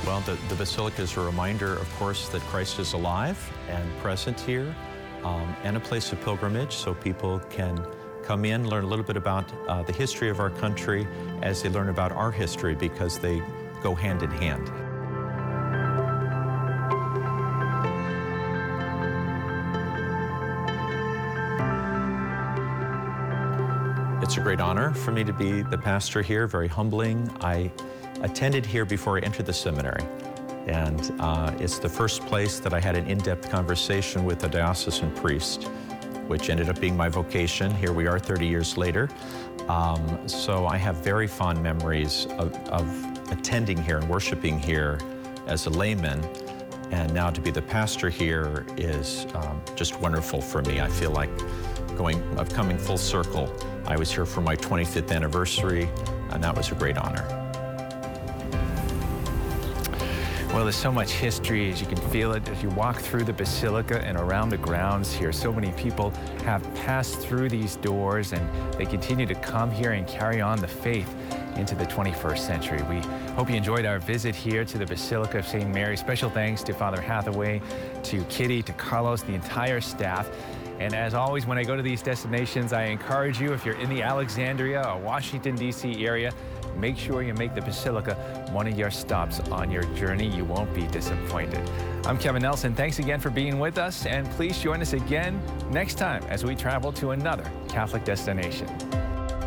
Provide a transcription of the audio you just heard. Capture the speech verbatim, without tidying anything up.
Well, the, the Basilica is a reminder, of course, that Christ is alive and present here, um, and a place of pilgrimage, so people can come in, learn a little bit about uh, the history of our country as they learn about our history, because they go hand in hand. It's a great honor for me to be the pastor here, very humbling. I attended here before I entered the seminary, and uh, it's the first place that I had an in-depth conversation with a diocesan priest, which ended up being my vocation. Here we are thirty years later. Um, so I have very fond memories of, of attending here and worshiping here as a layman, and now to be the pastor here is um, just wonderful for me. I feel like going, of coming full circle. I was here for my twenty-fifth anniversary, and that was a great honor. Well, there's so much history, as you can feel it as you walk through the Basilica and around the grounds here. So many people have passed through these doors, and they continue to come here and carry on the faith into the twenty-first century. We hope you enjoyed our visit here to the Basilica of Saint Mary. Special thanks to Father Hathaway, to Kitty, to Carlos, the entire staff. And as always, when I go to these destinations, I encourage you, if you're in the Alexandria or Washington, D C area, make sure you make the Basilica one of your stops on your journey. You won't be disappointed. I'm Kevin Nelson. Thanks again for being with us, and please join us again next time as we travel to another Catholic destination.